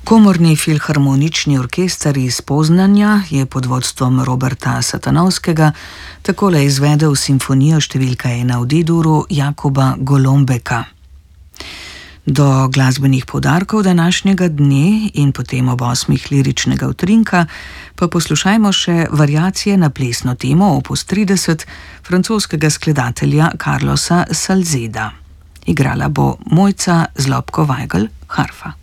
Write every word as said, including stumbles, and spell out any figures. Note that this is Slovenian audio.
Komorni filharmonični orkester iz Poznanja je pod vodstvom Roberta Satanovskega takole izvedel simfonijo številka ena v D-duru Jakoba Golombeka. Do glasbenih poudarkov današnjega dne in potem ob osmih liričnega utrinka pa poslušajmo še variacije na plesno temo opus trideset francoskega skladatelja Carlosa Salzeda. Igrala bo Mojca Zlobko-Vajgl, harfa.